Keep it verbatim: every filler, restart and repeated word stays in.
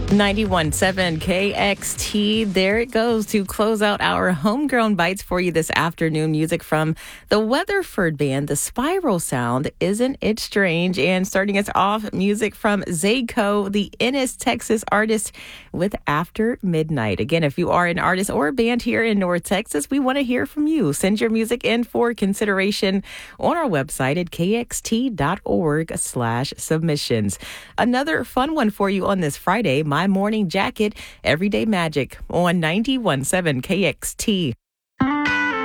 ninety-one point seven K X T. There it goes to close out our homegrown bites for you this afternoon. Music from the Weatherford band, The Spiral Sound, Isn't It Strange? And starting us off, music from Zayco, the Ennis, Texas artist, with After Midnight. Again, if you are an artist or a band here in North Texas, we want to hear from you. Send your music in for consideration on our website at kxt.org slash submissions. Another fun one for you on this Friday, My Morning Jacket, Everyday Magic on ninety-one point seven K X T.